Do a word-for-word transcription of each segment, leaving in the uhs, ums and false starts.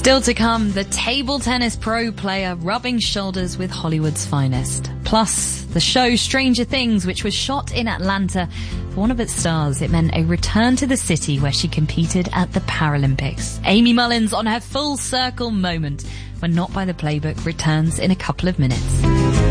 Still to come, the table tennis pro player rubbing shoulders with Hollywood's finest. Plus, the show Stranger Things, which was shot in Atlanta. For one of its stars, it meant a return to the city where she competed at the Paralympics. Amy Mullins on her full circle moment when Not by the Playbook returns in a couple of minutes.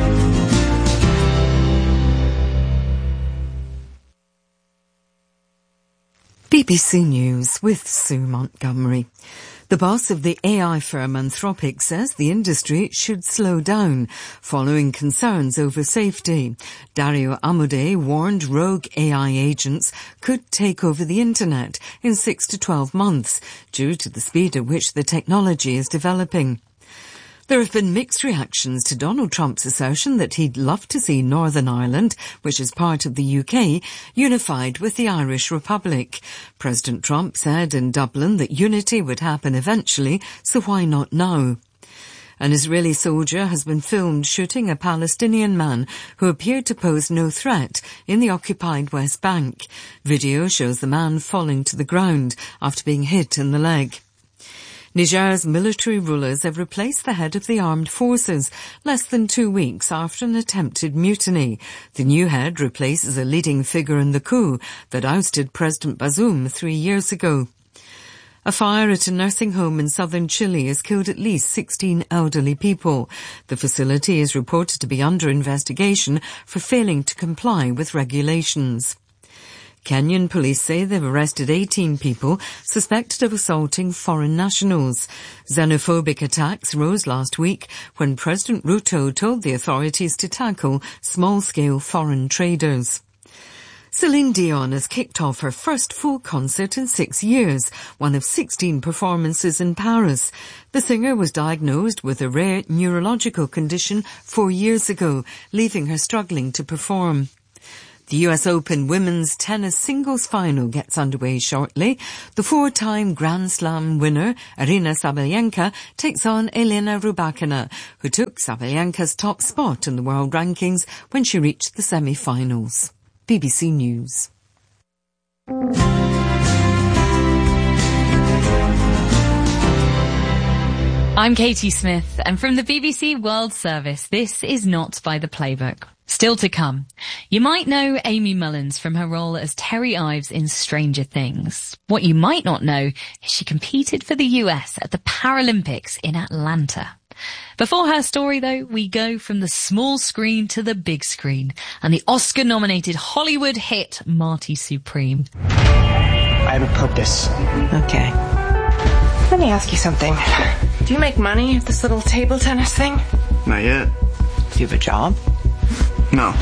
B B C News with Sue Montgomery. The boss of the A I firm Anthropic says the industry should slow down following concerns over safety. Dario Amodei warned rogue A I agents could take over the internet in six to twelve months due to the speed at which the technology is developing. There have been mixed reactions to Donald Trump's assertion that he'd love to see Northern Ireland, which is part of the U K, unified with the Irish Republic. President Trump said in Dublin that unity would happen eventually, so why not now? An Israeli soldier has been filmed shooting a Palestinian man who appeared to pose no threat in the occupied West Bank. Video shows the man falling to the ground after being hit in the leg. Niger's military rulers have replaced the head of the armed forces less than two weeks after an attempted mutiny. The new head replaces a leading figure in the coup that ousted President Bazoum three years ago. A fire at a nursing home in southern Chile has killed at least sixteen elderly people. The facility is reported to be under investigation for failing to comply with regulations. Kenyan police say they've arrested eighteen people suspected of assaulting foreign nationals. Xenophobic attacks rose last week when President Ruto told the authorities to tackle small-scale foreign traders. Celine Dion has kicked off her first full concert in six years, one of sixteen performances in Paris. The singer was diagnosed with a rare neurological condition four years ago, leaving her struggling to perform. The U S Open women's tennis singles final gets underway shortly. The four-time Grand Slam winner, Aryna Sabalenka, takes on Elena Rybakina, who took Sabalenka's top spot in the world rankings when she reached the semi-finals. B B C News. I'm Katie Smith, and from the B B C World Service, this is Not by the Playbook. Still to come, you might know Amy Mullins from her role as Terry Ives in Stranger Things. What you might not know is she competed for the U S at the Paralympics in Atlanta. Before her story, though, we go from the small screen to the big screen and the Oscar-nominated Hollywood hit Marty Supreme. I have a purpose. Okay. Let me ask you something. Do you make money at this little table tennis thing? Not yet. Do you have a job? No.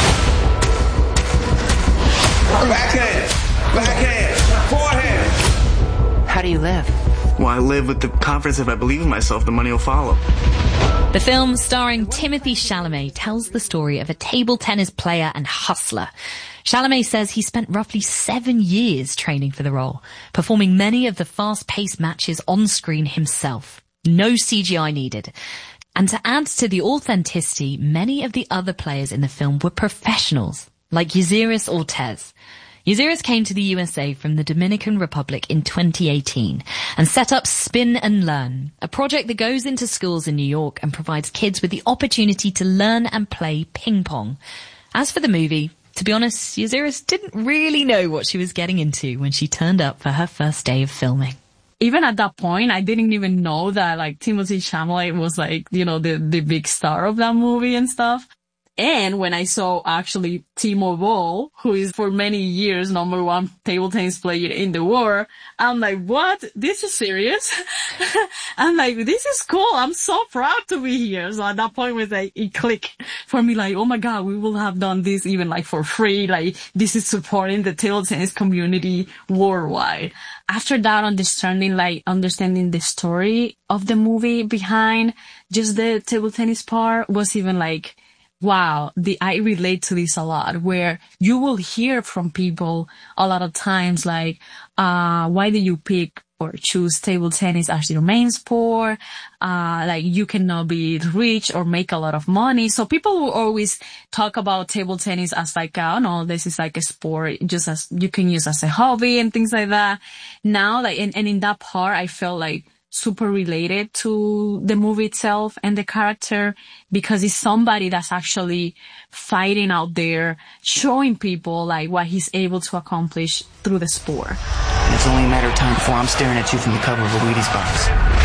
Backhand! Backhand! Forehand! How do you live? Well, I live with the confidence if I believe in myself, the money will follow. The film, starring Timothée Chalamet, tells the story of a table tennis player and hustler. Chalamet says he spent roughly seven years training for the role, performing many of the fast-paced matches on screen himself. No C G I needed. And to add to the authenticity, many of the other players in the film were professionals, like Yuseiras Ortiz. Yuseiras came to the U S A from the Dominican Republic in twenty eighteen and set up Spin and Learn, a project that goes into schools in New York and provides kids with the opportunity to learn and play ping pong. As for the movie, to be honest, Yuseiras didn't really know what she was getting into when she turned up for her first day of filming. Even at that point, I didn't even know that, like, Timothée Chalamet was, like, you know, the, the big star of that movie and stuff. And when I saw actually Timo Boll, who is for many years number one table tennis player in the world, I'm like, what? This is serious? I'm like, this is cool. I'm so proud to be here. So at that point, it was like, it clicked for me, like, oh my God, we will have done this even like for free. Like, this is supporting the table tennis community worldwide. After that, understanding, like, understanding the story of the movie behind just the table tennis part was even like, wow, the, I relate to this a lot, where you will hear from people a lot of times like, uh, why did you pick or choose table tennis as your main sport? Uh, like you cannot be rich or make a lot of money. So people will always talk about table tennis as like, oh no, this is like a sport just as you can use as a hobby and things like that. Now, like, and, and in that part, I felt like super related to the movie itself and the character, because it's somebody that's actually fighting out there, showing people like what he's able to accomplish through the sport. And it's only a matter of time before I'm staring at you from the cover of a Wheaties box.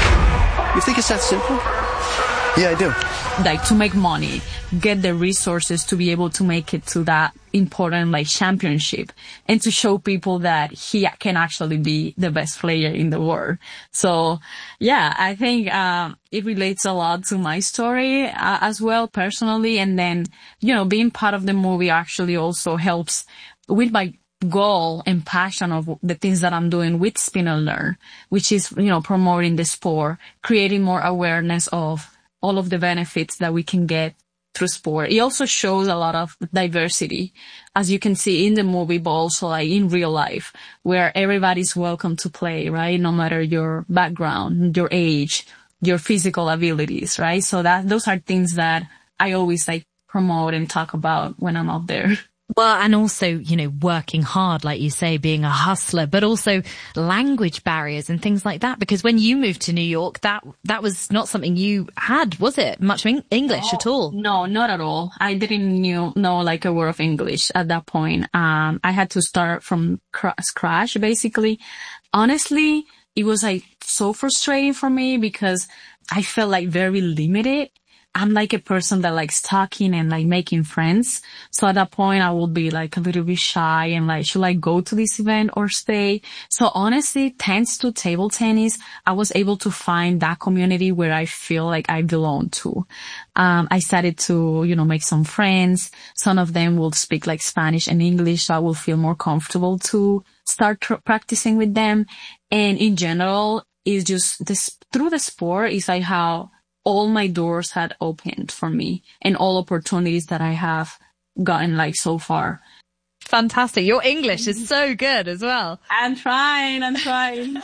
You think it's that simple? Yeah, I do. Like, to make money, get the resources to be able to make it to that important, like, championship, and to show people that he can actually be the best player in the world. So, yeah, I think, um, it relates a lot to my story, uh, as well, personally. And then, you know, being part of the movie actually also helps with my goal and passion of the things that I'm doing with Spin and Learn, which is, you know, promoting the sport, creating more awareness of all of the benefits that we can get through sport. It also shows a lot of diversity, as you can see in the movie, but also like in real life, where everybody's welcome to play, right? No matter your background, your age, your physical abilities, right? So that, those are things that I always like promote and talk about when I'm out there. Well, and also, you know, working hard, like you say, being a hustler, but also language barriers and things like that. Because when you moved to New York, that, that was not something you had, was it? Much English no, at all? No, not at all. I didn't knew, know like a word of English at that point. Um, I had to start from cr- scratch, basically. Honestly, it was like so frustrating for me because I felt like very limited. I'm like a person that likes talking and like making friends. So at that point, I would be like a little bit shy and like, should I go to this event or stay? So honestly, thanks to table tennis, I was able to find that community where I feel like I belong to. Um, I started to, you know, make some friends. Some of them will speak like Spanish and English, so I will feel more comfortable to start tr- practicing with them. And in general, it's just this through the sport is like how all my doors had opened for me and all opportunities that I have gotten like so far. Fantastic. Your English is so good as well. I'm trying, I'm trying.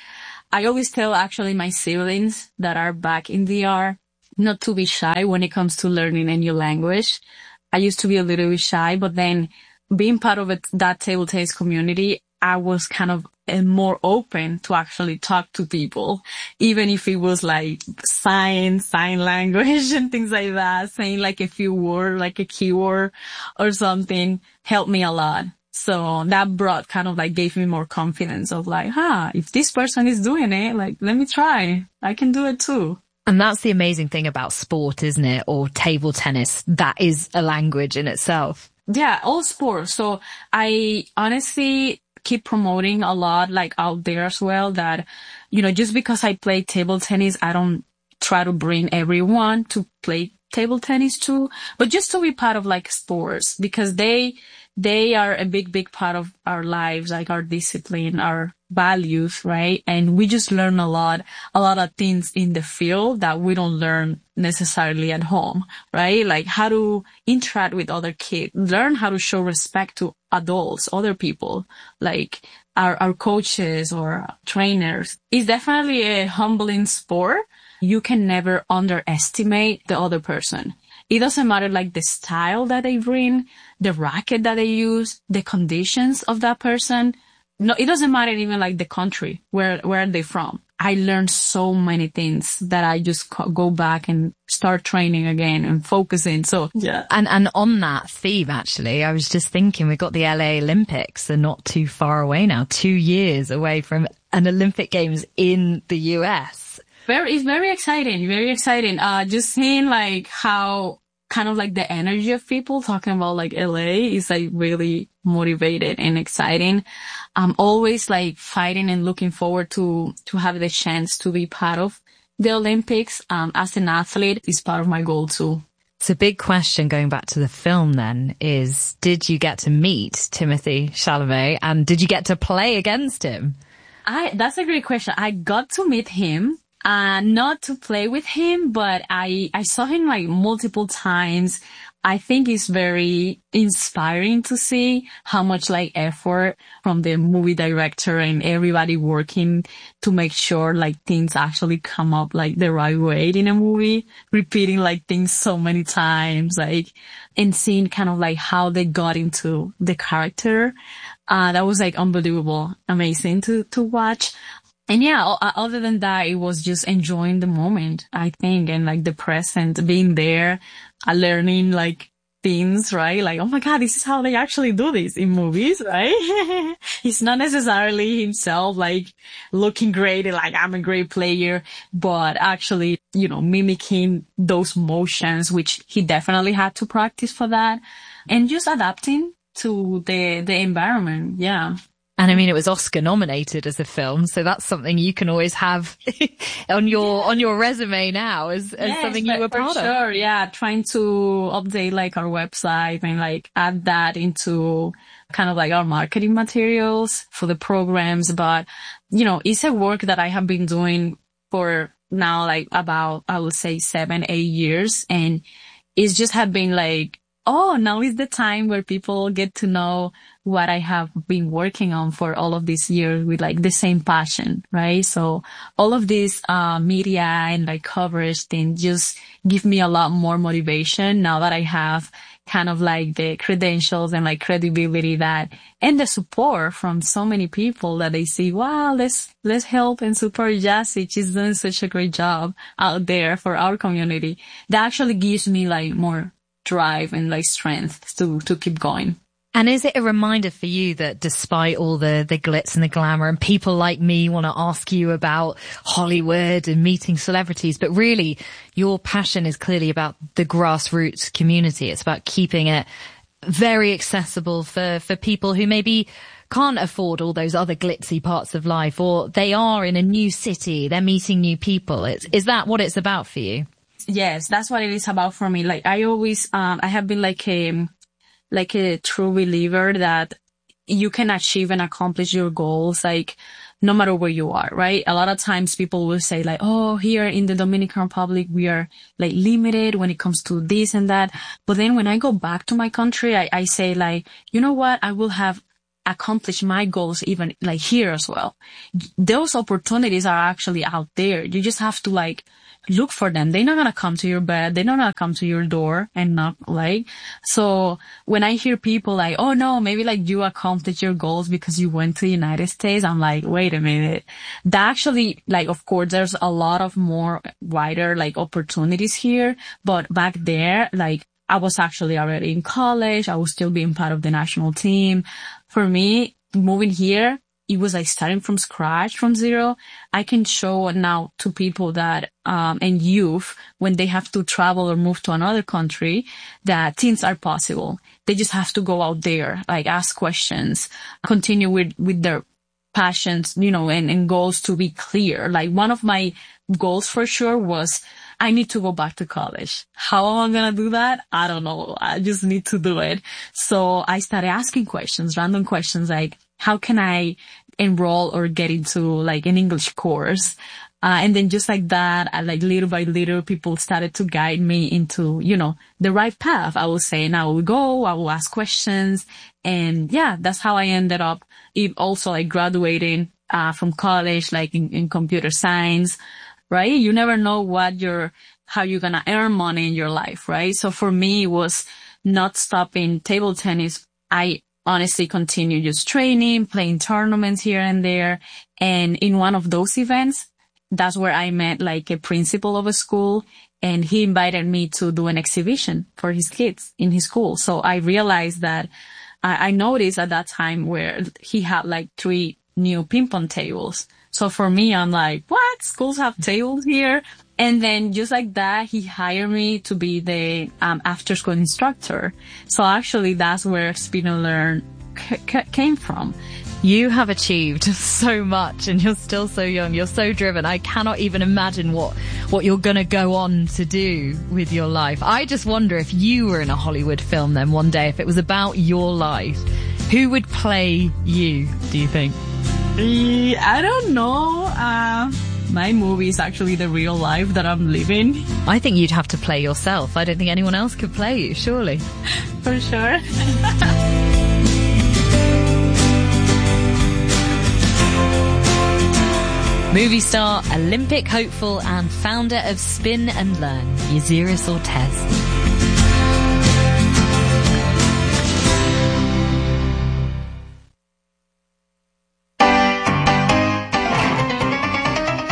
I always tell actually my siblings that are back in D R not to be shy when it comes to learning a new language. I used to be a little bit shy, but then being part of it, that table tennis community, I was kind of more open to actually talk to people, even if it was like sign, sign language and things like that, saying like a few words, like a keyword or something helped me a lot. So that brought kind of like gave me more confidence of like, huh, if this person is doing it, like, let me try. I can do it too. And that's the amazing thing about sport, isn't it? Or table tennis. That is a language in itself. Yeah, all sports. So I honestly keep promoting a lot like out there as well that, you know, just because I play table tennis, I don't try to bring everyone to play table tennis too, but just to be part of like sports, because they, they are a big, big part of our lives, like our discipline, our values, right? And we just learn a lot, a lot of things in the field that we don't learn necessarily at home, right? Like how to interact with other kids, learn how to show respect to adults, other people, like our, our coaches or trainers. It's definitely a humbling sport. You can never underestimate the other person. It doesn't matter like the style that they bring, the racket that they use, the conditions of that person. No, it doesn't matter even like the country, where, where are they from? I learned so many things that I just go back and start training again and focusing. So, yeah. And, and on that theme, actually, I was just thinking we've got the L A Olympics. They're not too far away now, two years away from an Olympic Games in the U S. Very, it's very exciting, very exciting. Uh, just seeing like how kind of like the energy of people talking about like L A is like really motivated and exciting. I'm always like fighting and looking forward to, to have the chance to be part of the Olympics. Um, as an athlete is part of my goal too. So big question going back to the film then is, did you get to meet Timothée Chalamet and did you get to play against him? I, that's a great question. I got to meet him. Uh, not to play with him, but I, I saw him like multiple times. I think it's very inspiring to see how much like effort from the movie director and everybody working to make sure like things actually come up like the right way in a movie, repeating like things so many times, like, and seeing kind of like how they got into the character. Uh, that was like unbelievable, amazing to, to watch. And yeah, o- other than that, it was just enjoying the moment, I think, and like the present, being there, uh, learning like things, right? Like, oh my God, this is how they actually do this in movies, right? He's not necessarily himself like looking great and like, I'm a great player, but actually, you know, mimicking those motions, which he definitely had to practice for that, and just adapting to the, the environment. Yeah. And I mean, it was Oscar nominated as a film, so that's something you can always have on your on your resume now as, as yes, something you were proud for of. Sure, yeah. Trying to update like our website and like add that into kind of like our marketing materials for the programs. But, you know, it's a work that I have been doing for now like about, I would say seven, eight years. And it's just have been like, oh, now is the time where people get to know what I have been working on for all of these years with like the same passion, right? So all of this, uh, media and like coverage thing just give me a lot more motivation now that I have kind of like the credentials and like credibility that, and the support from so many people that they see, wow, let's, let's help and support Jassy. She's doing such a great job out there for our community. That actually gives me like more drive and like strength to to keep going. And is it a reminder for you that despite all the the glitz and the glamour and people like me want to ask you about Hollywood and meeting celebrities, but really your passion is clearly about the grassroots community. It's about keeping it very accessible for for people who maybe can't afford all those other glitzy parts of life, or they are in a new city, they're meeting new people. It's, is that what it's about for you? Yes, that's what it is about for me. Like I always, um, I have been like a, like a true believer that you can achieve and accomplish your goals, like no matter where you are, right? A lot of times people will say like, oh, here in the Dominican Republic, we are like limited when it comes to this and that. But then when I go back to my country, I, I say like, you know what? I will have accomplish my goals even like here as well. Those opportunities are actually out there. You just have to like look for them. They're not gonna come to your bed. They're not gonna come to your door and knock, like. So when I hear people like, oh no, maybe like you accomplished your goals because you went to the United States, I'm like, wait a minute. That actually, like, of course, there's a lot of more wider like opportunities here, but back there, like, I was actually already in college. I was still being part of the national team. For me, moving here, it was like starting from scratch, from zero. I can show now to people that, um, and youth, when they have to travel or move to another country, that things are possible. They just have to go out there, like ask questions, continue with, with their passions, you know, and, and goals to be clear. Like one of my goals for sure was, I need to go back to college. How am I going to do that? I don't know. I just need to do it. So I started asking questions, random questions like, how can I enroll or get into like an English course? Uh, and then just like that, I, like little by little, people started to guide me into, you know, the right path. I will say, and I will go, I will ask questions. And yeah, that's how I ended up also like graduating, uh, from college, like in, in computer science. Right? You never know what you're, how you're going to earn money in your life, right? So for me, it was not stopping table tennis. I honestly continued just training, playing tournaments here and there. And in one of those events, that's where I met like a principal of a school, and he invited me to do an exhibition for his kids in his school. So I realized that I, I noticed at that time where he had like three new ping pong tables. So for me, I'm like, what? Schools have tables here? And then just like that, he hired me to be the um, after school instructor. So actually that's where Spin and Learn c- c- came from. You have achieved so much and you're still so young. You're so driven. I cannot even imagine what, what you're going to go on to do with your life. I just wonder if you were in a Hollywood film then one day, if it was about your life, who would play you, do you think? I don't know. Uh, my movie is actually the real life that I'm living. I think you'd have to play yourself. I don't think anyone else could play you, surely. For sure. Movie star, Olympic hopeful, and founder of Spin and Learn, Yaziris Ortez.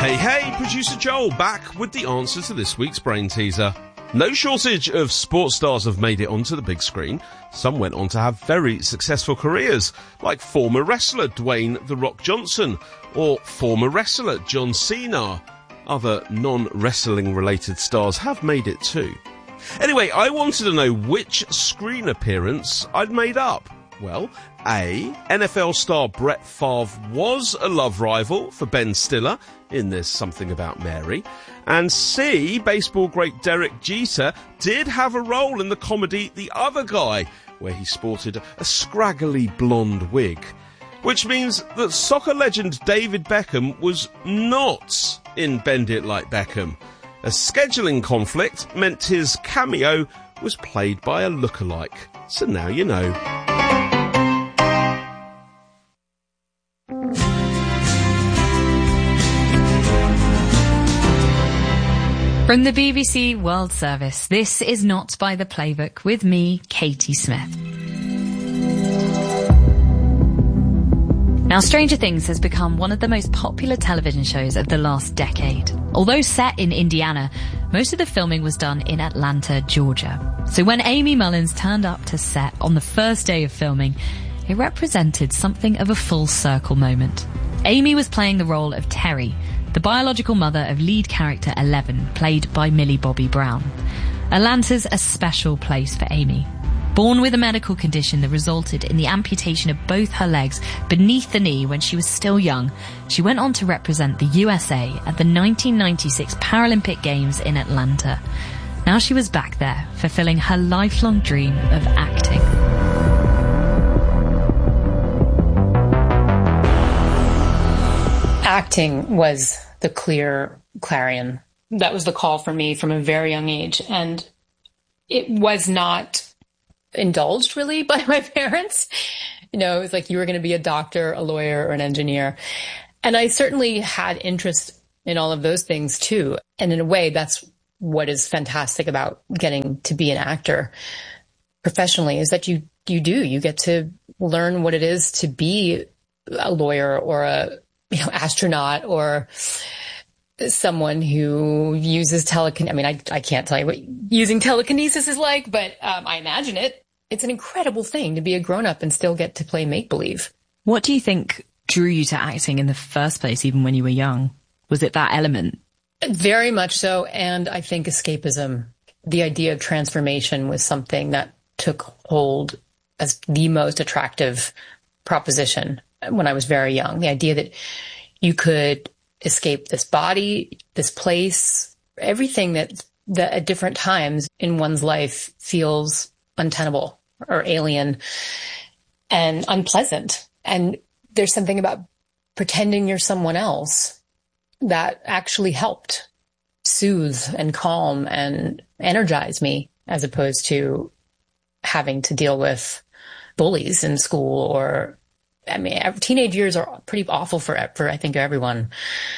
Hey, hey, producer Joel back with the answer to this week's brain teaser. No shortage of sports stars have made it onto the big screen. Some went on to have very successful careers, like former wrestler Dwayne "The Rock" Johnson, or former wrestler John Cena. Other non-wrestling related stars have made it too. Anyway, I wanted to know which screen appearance I'd made up. Well, A, N F L star Brett Favre was a love rival for Ben Stiller in There's Something About Mary. And C, baseball great Derek Jeter did have a role in the comedy The Other Guy, where he sported a scraggly blonde wig. Which means that soccer legend David Beckham was not in Bend It Like Beckham. A scheduling conflict meant his cameo was played by a lookalike. So now you know. From the B B C World Service, this is Not by the Playbook with me, Katie Smith. Now, Stranger Things has become one of the most popular television shows of the last decade. Although set in Indiana, most of the filming was done in Atlanta, Georgia. So when Amy Mullins turned up to set on the first day of filming, it represented something of a full circle moment. Amy was playing the role of Terry, the biological mother of lead character Eleven, played by Millie Bobby Brown. Atlanta's a special place for Amy. Born with a medical condition that resulted in the amputation of both her legs beneath the knee when she was still young, she went on to represent the U S A at the nineteen ninety-six Paralympic Games in Atlanta. Now she was back there, fulfilling her lifelong dream of acting. Acting was the clear clarion. That was the call for me from a very young age. And it was not indulged really by my parents. You know, it was like you were going to be a doctor, a lawyer, or an engineer. And I certainly had interest in all of those things too. And in a way, that's what is fantastic about getting to be an actor professionally, is that you, you do, you get to learn what it is to be a lawyer or a, you know, astronaut or someone who uses telekinesis. I mean, I, I can't tell you what using telekinesis is like, but um, I imagine it. It's an incredible thing to be a grown-up and still get to play make-believe. What do you think drew you to acting in the first place, even when you were young? Was it that element? Very much so. And I think escapism, the idea of transformation, was something that took hold as the most attractive proposition when I was very young. The idea that you could escape this body, this place, everything that, that at different times in one's life feels untenable or alien and unpleasant. And there's something about pretending you're someone else that actually helped soothe and calm and energize me, as opposed to having to deal with bullies in school. Or, I mean, teenage years are pretty awful for, for I think, everyone.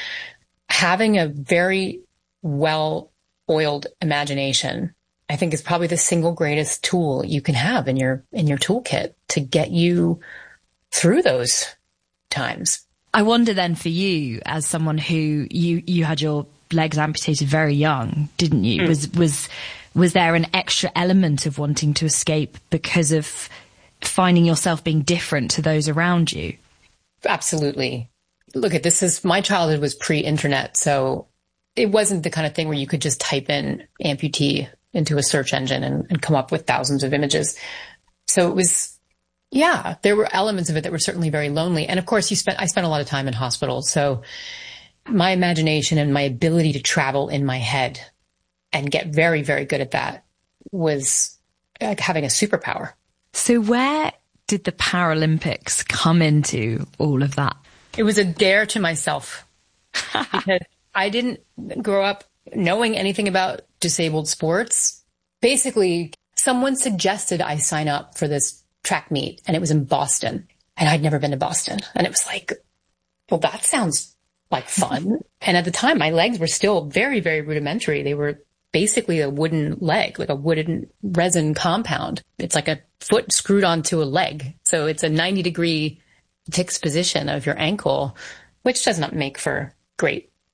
Having a very well-oiled imagination, I think, is probably the single greatest tool you can have in your in your toolkit to get you through those times. I wonder then, for you, as someone who you you had your legs amputated very young, didn't you? Mm. Was was was there an extra element of wanting to escape because of finding yourself being different to those around you? Absolutely. Look, at this is my childhood was pre-internet, so it wasn't the kind of thing where you could just type in amputee into a search engine and, and come up with thousands of images. So it was, yeah, there were elements of it that were certainly very lonely. And of course, you spent I spent a lot of time in hospitals, so my imagination and my ability to travel in my head and get very, very good at that was like having a superpower. So where did the Paralympics come into all of that? It was a dare to myself, because I didn't grow up knowing anything about disabled sports. Basically, someone suggested I sign up for this track meet, and it was in Boston, and I'd never been to Boston. And it was like, well, that sounds like fun. And at the time, my legs were still very, very rudimentary. They were basically a wooden leg, like a wooden resin compound. It's like a foot screwed onto a leg. So it's a ninety degree fixed position of your ankle, which does not make for great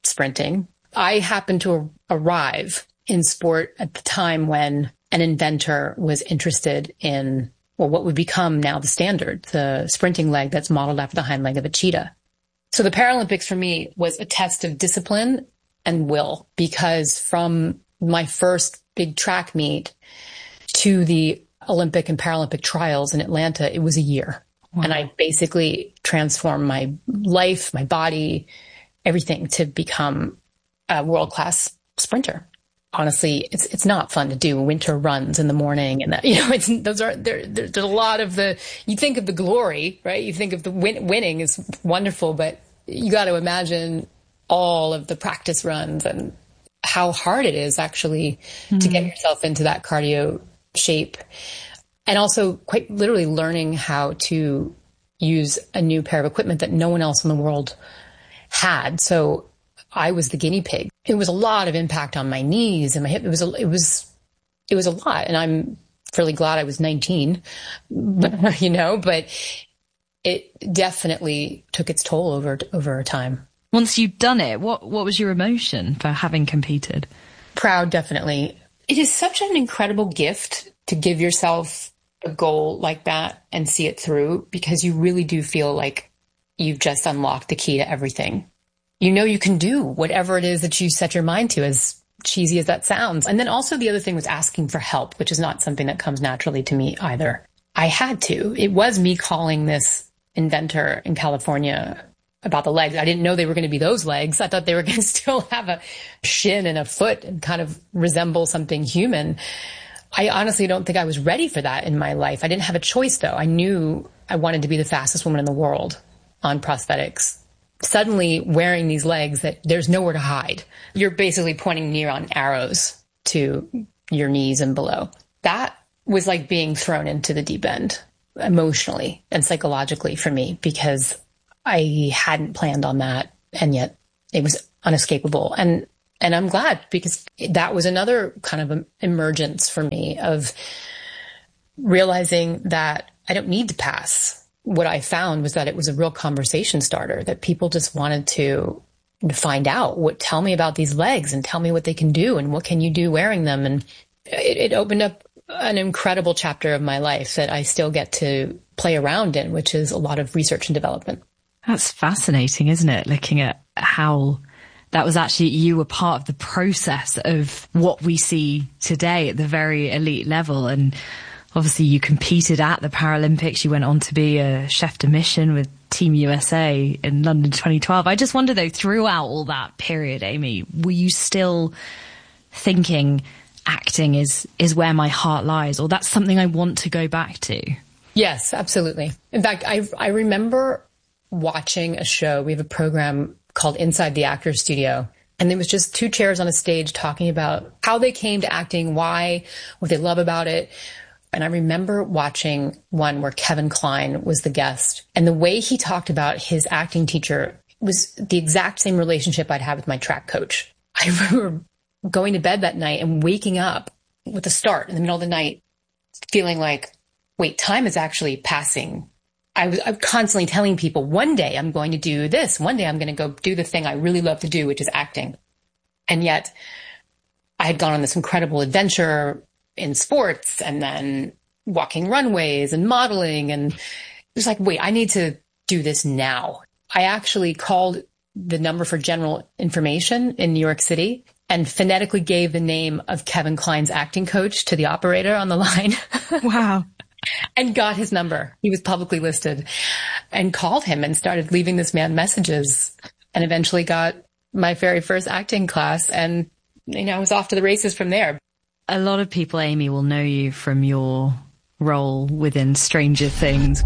sprinting. I happened to arrive in sport at the time when an inventor was interested in, well, what would become now the standard, the sprinting leg that's modeled after the hind leg of a cheetah. So the Paralympics for me was a test of discipline and will, because from my first big track meet to the Olympic and Paralympic trials in Atlanta, it was a year. Wow. And I basically transformed my life, my body, everything to become a world-class sprinter. Honestly, it's it's not fun to do winter runs in the morning, and that, you know, it's those are there. there there's a lot of the. You think of the glory, right? You think of the win, winning is wonderful, but you got to imagine all of the practice runs and how hard it is actually mm-hmm. to get yourself into that cardio shape, and also quite literally learning how to use a new pair of equipment that no one else in the world had. So I was the guinea pig. It was a lot of impact on my knees and my hip. It was a, it was, it was a lot. And I'm fairly glad I was nineteen, you know, but it definitely took its toll over, over time. Once you'd done it, what, what was your emotion for having competed? Proud, definitely. It is such an incredible gift to give yourself a goal like that and see it through, because you really do feel like you've just unlocked the key to everything. You know, you can do whatever it is that you set your mind to, as cheesy as that sounds. And then also the other thing was asking for help, which is not something that comes naturally to me either. I had to. It was me calling this inventor in California about the legs. I didn't know they were going to be those legs. I thought they were going to still have a shin and a foot and kind of resemble something human. I honestly don't think I was ready for that in my life. I didn't have a choice, though. I knew I wanted to be the fastest woman in the world on prosthetics. Suddenly wearing these legs that there's nowhere to hide. You're basically pointing neon arrows to your knees and below. That was like being thrown into the deep end emotionally and psychologically for me, because I hadn't planned on that. And yet it was unescapable. And, and I'm glad, because that was another kind of emergence for me of realizing that I don't need to pass. What I found was that it was a real conversation starter, that people just wanted to find out what, tell me about these legs and tell me what they can do and what can you do wearing them. And it, it opened up an incredible chapter of my life that I still get to play around in, which is a lot of research and development. That's fascinating, isn't it? Looking at how that was actually, you were part of the process of what we see today at the very elite level. And obviously you competed at the Paralympics. You went on to be a chef de mission with Team U S A in London twenty twelve. I just wonder though, throughout all that period, Amy, were you still thinking acting is, is where my heart lies, or that's something I want to go back to? Yes, absolutely. In fact, I, I remember watching a show. We have a program called Inside the Actors Studio. And there was just two chairs on a stage talking about how they came to acting, why, what they love about it. And I remember watching one where Kevin Kline was the guest. And the way he talked about his acting teacher was the exact same relationship I'd had with my track coach. I remember going to bed that night and waking up with a start in the middle of the night, feeling like, wait, time is actually passing. I was I'm constantly telling people, one day I'm going to do this. One day I'm going to go do the thing I really love to do, which is acting. And yet I had gone on this incredible adventure in sports and then walking runways and modeling. And it was like, wait, I need to do this now. I actually called the number for general information in New York City and phonetically gave the name of Kevin Kline's acting coach to the operator on the line. Wow. And got his number. He was publicly listed, and called him and started leaving this man messages, and eventually got my very first acting class. And, you know, I was off to the races from there. A lot of people, Amy, will know you from your role within Stranger Things.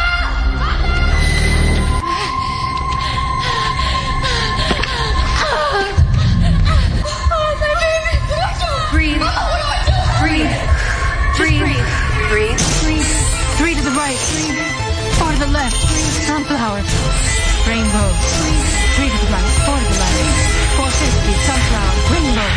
Breathe. Breathe. Breathe. Breathe. Three to the right, four to the left, sunflower, rainbow, three to the right, four to the left, four fifty, sunflower, rainbow,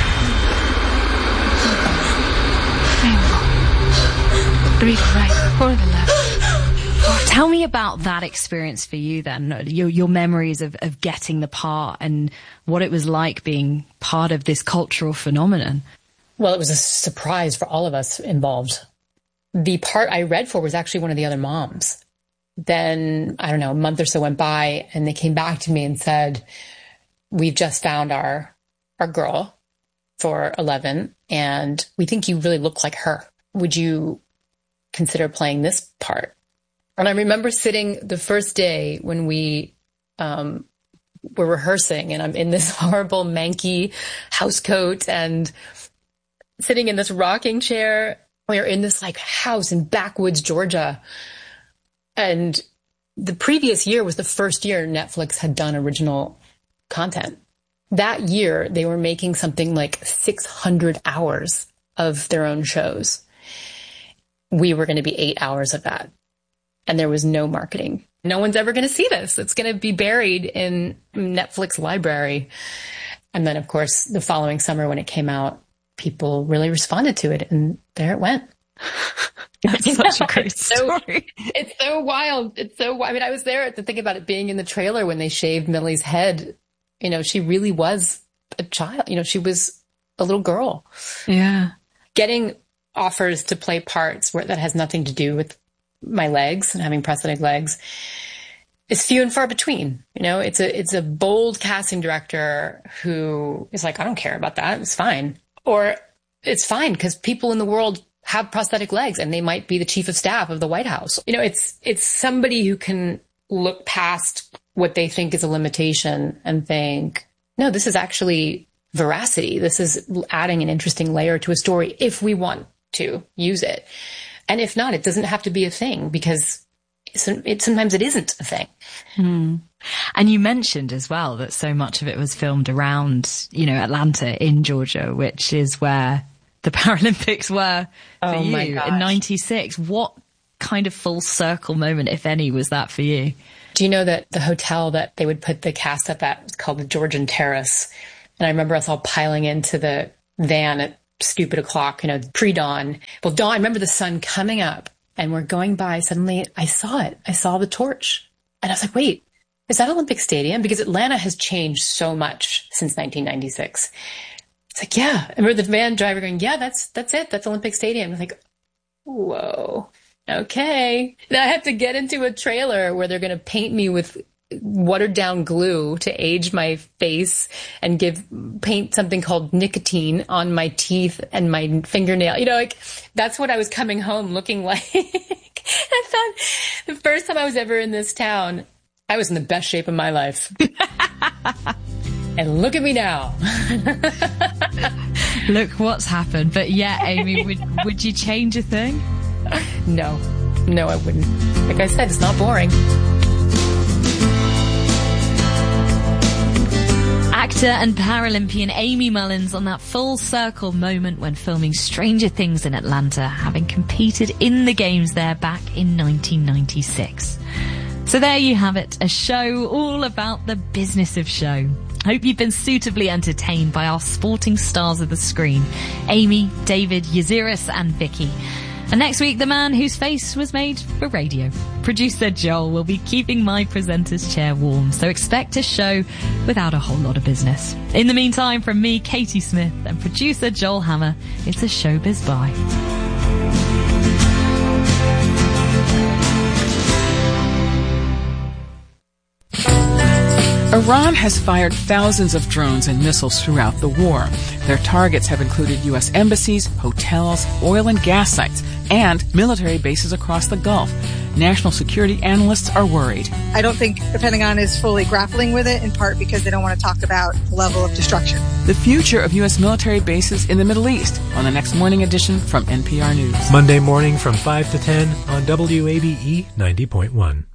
rainbow, three to the right, four to the left, four to Tell me about that experience for you then, your, your memories of, of getting the part and what it was like being part of this cultural phenomenon. Well, it was a surprise for all of us involved. The part I read for was actually one of the other moms. Then, I don't know, a month or so went by and they came back to me and said, we've just found our, our girl for Eleven and we think you really look like her. Would you consider playing this part? And I remember sitting the first day when we um, were rehearsing and I'm in this horrible manky house coat and sitting in this rocking chair. We are in this like house in backwoods, Georgia. And the previous year was the first year Netflix had done original content. That year, they were making something like six hundred hours of their own shows. We were going to be eight hours of that. And there was no marketing. No one's ever going to see this. It's going to be buried in Netflix library. And then, of course, the following summer when it came out, people really responded to it. And there it went. That's such a great it's so, story. It's so wild. It's so wild. I mean, I was there to think about it being in the trailer when they shaved Millie's head. You know, she really was a child. You know, she was a little girl. Yeah. Getting offers to play parts where that has nothing to do with my legs and having prosthetic legs is few and far between. You know, it's a, it's a bold casting director who is like, I don't care about that. It's fine. Or it's fine because people in the world have prosthetic legs and they might be the chief of staff of the White House. You know, it's, it's somebody who can look past what they think is a limitation and think, no, this is actually veracity. This is adding an interesting layer to a story if we want to use it. And if not, it doesn't have to be a thing because it, sometimes it isn't a thing. Hmm. And you mentioned as well that so much of it was filmed around, you know, Atlanta in Georgia, which is where the Paralympics were for oh you my in ninety-six. What kind of full circle moment, if any, was that for you? Do you know that the hotel that they would put the cast up at was called the Georgian Terrace? And I remember us all piling into the van at stupid o'clock, you know, pre-dawn. Well, dawn, I remember the sun coming up and we're going by. Suddenly I saw it. I saw the torch. And I was like, wait, is that Olympic Stadium? Because Atlanta has changed so much since nineteen ninety-six. It's like, yeah. I remember the van driver going, yeah, that's, that's it. That's Olympic Stadium. I was like, whoa, okay. Now I have to get into a trailer where they're going to paint me with watered down glue to age my face and give paint something called nicotine on my teeth and my fingernail. You know, like that's what I was coming home looking like. I thought the first time I was ever in this town, I was in the best shape of my life. And look at me now. Look what's happened. But yeah, Amy, would, would you change a thing? No, no, I wouldn't. Like I said, it's not boring. Actor and Paralympian Amy Mullins on that full circle moment when filming Stranger Things in Atlanta, having competed in the games there back in nineteen ninety-six. So there you have it, a show all about the business of show. Hope you've been suitably entertained by our sporting stars of the screen, Amy, David, Yaziris and Vicky. And next week, the man whose face was made for radio. Producer Joel will be keeping my presenter's chair warm, so expect a show without a whole lot of business. In the meantime, from me, Katie Smith, and producer Joel Hammer, it's a showbiz bye. Iran has fired thousands of drones and missiles throughout the war. Their targets have included U S embassies, hotels, oil and gas sites, and military bases across the Gulf. National security analysts are worried. I don't think the Pentagon is fully grappling with it, in part because they don't want to talk about the level of destruction. The future of U S military bases in the Middle East on the next morning edition from N P R News. Monday morning from five to ten on W A B E ninety point one.